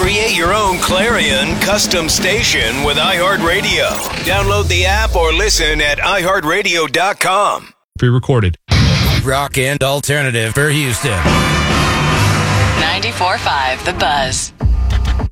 Create your own Clarion custom station with iHeartRadio. Download the app or listen at iHeartRadio.com. Pre-recorded. Rock and alternative for Houston. 94.5 The Buzz.